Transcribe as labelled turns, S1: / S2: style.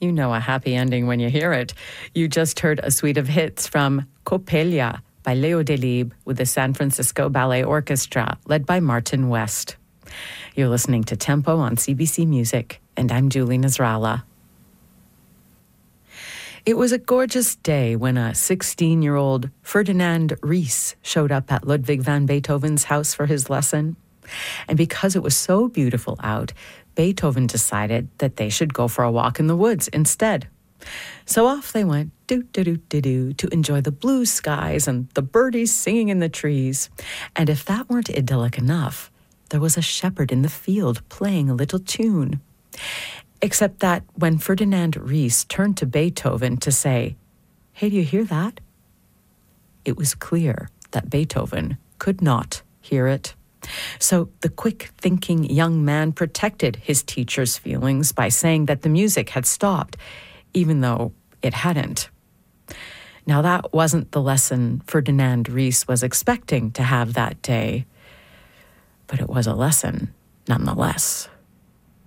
S1: You know a happy ending when you hear it. You just heard a suite of hits from Coppelia by Leo Delibes with the San Francisco Ballet Orchestra, led by Martin West. You're listening to Tempo on CBC Music, and I'm Julie Nasrallah. It was a gorgeous day when a 16-year-old Ferdinand Ries showed up at Ludwig van Beethoven's house for his lesson. And because it was so beautiful out, Beethoven decided that they should go for a walk in the woods instead. So off they went, do-do-do-do-do, to enjoy the blue skies and the birdies singing in the trees. And if that weren't idyllic enough, there was a shepherd in the field playing a little tune. Except that when Ferdinand Ries turned to Beethoven to say, "Hey, do you hear that?" It was clear that Beethoven could not hear it. So the quick-thinking young man protected his teacher's feelings by saying that the music had stopped, even though it hadn't. Now that wasn't the lesson Ferdinand Ries was expecting to have that day, but it was a lesson nonetheless.